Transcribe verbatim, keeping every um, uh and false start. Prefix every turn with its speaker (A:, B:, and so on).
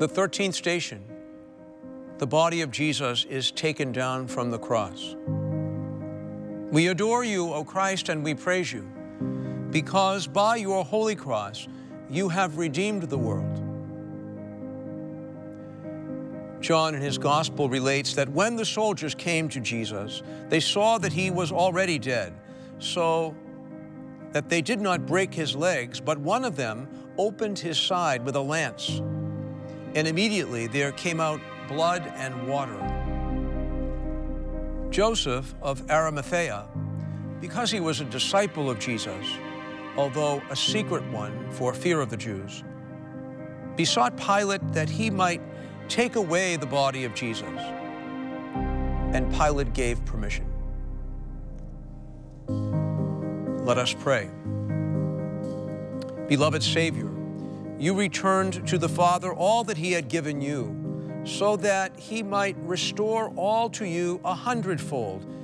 A: The thirteenth station, the body of Jesus is taken down from the cross. We adore you, O Christ, and we praise you, because by your holy cross you have redeemed the world. John in his gospel relates that when the soldiers came to Jesus, they saw that he was already dead, so that they did not break his legs, but one of them opened his side with a lance, and immediately there came out blood and water. Joseph of Arimathea, because he was a disciple of Jesus, although a secret one for fear of the Jews, besought Pilate that he might take away the body of Jesus, and Pilate gave permission. Let us pray. Beloved Savior, you returned to the Father all that he had given you, so that he might restore all to you a hundredfold